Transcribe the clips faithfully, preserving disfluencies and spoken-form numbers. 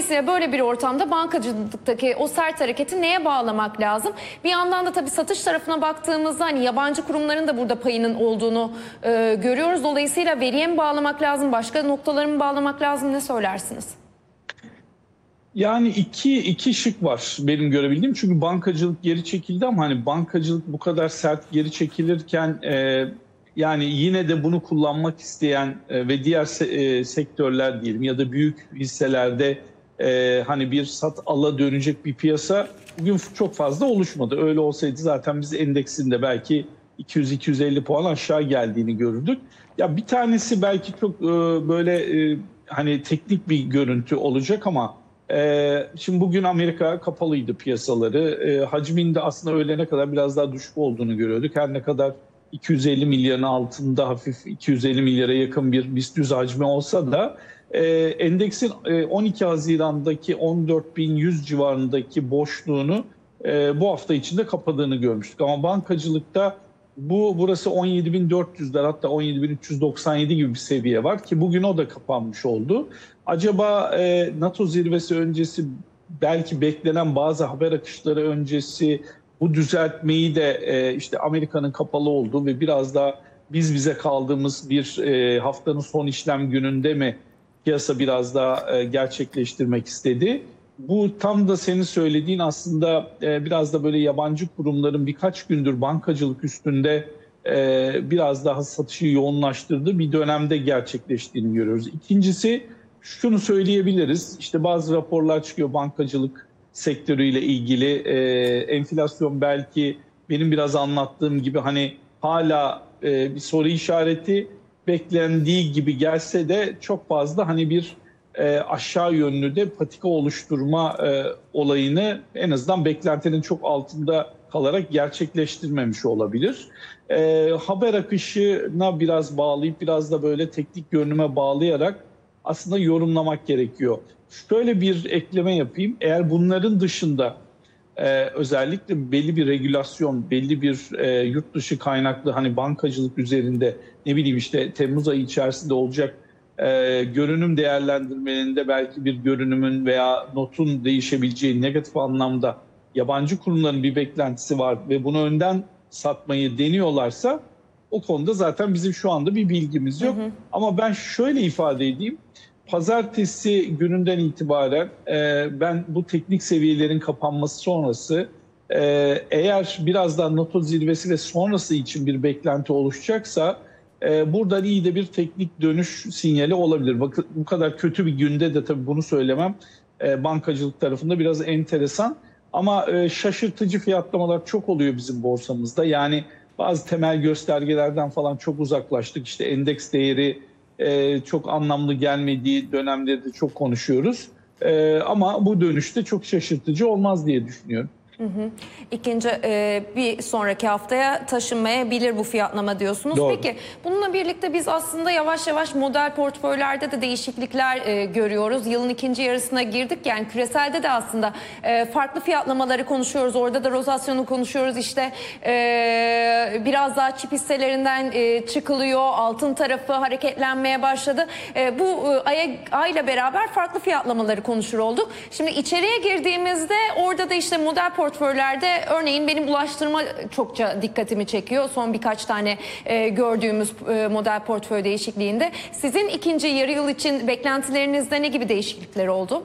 Dolayısıyla böyle bir ortamda bankacılıktaki o sert hareketi neye bağlamak lazım? Bir yandan da tabii satış tarafına baktığımızda hani yabancı kurumların da burada payının olduğunu e, görüyoruz. Dolayısıyla veriye mi bağlamak lazım, başka noktaları mı bağlamak lazım, ne söylersiniz? Yani iki, iki şık var benim görebildiğim. Çünkü bankacılık geri çekildi ama hani bankacılık bu kadar sert geri çekilirken e, yani yine de bunu kullanmak isteyen e, ve diğer se e, sektörler diyelim ya da büyük hisselerde e, hani bir sat ala dönecek bir piyasa bugün çok fazla oluşmadı. Öyle olsaydı zaten biz endeksinde belki iki yüz iki yüz elli puan aşağı geldiğini görürdük. Ya bir tanesi belki çok e, böyle e, hani teknik bir görüntü olacak ama Ee, şimdi bugün Amerika kapalıydı piyasaları. Ee, hacminde aslında öğlene kadar biraz daha düşük olduğunu görüyorduk. Her ne kadar iki yüz elli milyarın altında hafif iki yüz elli milyara yakın bir BIST yüz hacmi olsa da e, endeksin e, on iki Haziran'daki on dört bin yüz civarındaki boşluğunu e, bu hafta içinde kapadığını görmüştük. Ama bankacılıkta bu burası on yedi bin dört yüzler hatta on yedi bin üç yüz doksan yedi gibi bir seviye var ki bugün o da kapanmış oldu. Acaba e, NATO zirvesi öncesi belki beklenen bazı haber akışları öncesi bu düzeltmeyi de e, işte Amerika'nın kapalı olduğu ve biraz da biz bize kaldığımız bir e, haftanın son işlem gününde mi piyasa biraz daha e, gerçekleştirmek istedi? Bu tam da senin söylediğin aslında e, biraz da böyle yabancı kurumların birkaç gündür bankacılık üstünde e, biraz daha satışı yoğunlaştırdığı bir dönemde gerçekleştiğini görüyoruz. İkincisi şunu söyleyebiliriz. İşte bazı raporlar çıkıyor bankacılık sektörüyle ilgili. E, enflasyon belki benim biraz anlattığım gibi hani hala e, bir soru işareti beklendiği gibi gelse de çok fazla hani bir e, aşağı yönlü de patika oluşturma e, olayını en azından beklentinin çok altında kalarak gerçekleştirmemiş olabilir. E, haber akışına biraz bağlayıp biraz da böyle teknik görünüme bağlayarak aslında yorumlamak gerekiyor. Şöyle bir ekleme yapayım. Eğer bunların dışında e, özellikle belli bir regülasyon, belli bir e, yurt dışı kaynaklı hani bankacılık üzerinde ne bileyim işte Temmuz ayı içerisinde olacak e, görünüm değerlendirmelerinde belki bir görünümün veya notun değişebileceği negatif anlamda yabancı kurumların bir beklentisi var ve bunu önden satmayı deniyorlarsa o konuda zaten bizim şu anda bir bilgimiz yok. Hı hı. Ama ben şöyle ifade edeyim. Pazartesi gününden itibaren e, ben bu teknik seviyelerin kapanması sonrası e, eğer biraz daha NATO zirvesi ve sonrası için bir beklenti oluşacaksa e, buradan iyi de bir teknik dönüş sinyali olabilir. Bakın bu kadar kötü bir günde de tabii bunu söylemem e, bankacılık tarafında biraz enteresan. Ama e, şaşırtıcı fiyatlamalar çok oluyor bizim borsamızda. Yani bazı temel göstergelerden falan çok uzaklaştık. İşte endeks değeri e, çok anlamlı gelmediği dönemlerde çok konuşuyoruz. E, ama bu dönüşte çok şaşırtıcı olmaz diye düşünüyorum. Hı hı. İkinci e, bir sonraki haftaya taşınmayabilir bu fiyatlama diyorsunuz. Doğru. Peki bununla birlikte biz aslında yavaş yavaş model portföylerde de değişiklikler e, görüyoruz. Yılın ikinci yarısına girdik. Yani küreselde de aslında e, farklı fiyatlamaları konuşuyoruz. Orada da rotasyonu konuşuyoruz. İşte e, biraz daha çip hisselerinden e, çıkılıyor. Altın tarafı hareketlenmeye başladı. E, bu e, aya, ayla beraber farklı fiyatlamaları konuşur olduk. Şimdi içeriye girdiğimizde orada da işte model portföylerde portföylerde örneğin benim ulaştırma çokça dikkatimi çekiyor. Son birkaç tane e, gördüğümüz e, model portföy değişikliğinde. Sizin ikinci yarı yıl için beklentilerinizde ne gibi değişiklikler oldu?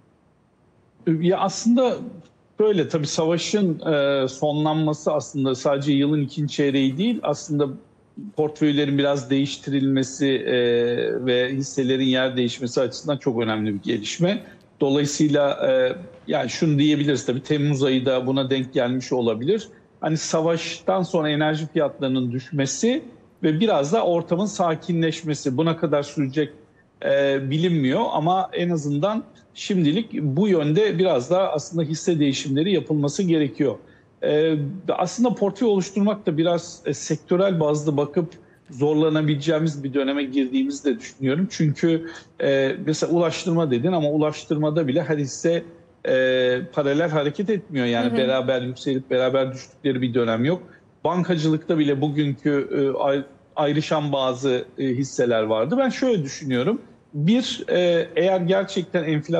Ya aslında böyle tabii savaşın e, sonlanması aslında sadece yılın ikinci çeyreği değil, aslında portföylerin biraz değiştirilmesi e, ve hisselerin yer değişmesi açısından çok önemli bir gelişme. Dolayısıyla e, yani şunu diyebiliriz tabii Temmuz ayı da buna denk gelmiş olabilir. Hani savaştan sonra enerji fiyatlarının düşmesi ve biraz da ortamın sakinleşmesi buna kadar sürecek e, bilinmiyor ama en azından şimdilik bu yönde biraz daha aslında hisse değişimleri yapılması gerekiyor. E, aslında portföy oluşturmak da biraz e, sektörel bazlı bakıp zorlanabileceğimiz bir döneme girdiğimizi de düşünüyorum. Çünkü e, mesela ulaştırma dedin ama ulaştırmada bile her hisse e, paralel hareket etmiyor. Yani hı hı. beraber yükselip beraber düştükleri bir dönem yok. Bankacılıkta bile bugünkü e, ayrışan bazı e, hisseler vardı. Ben şöyle düşünüyorum. Bir, e, eğer gerçekten enflasyon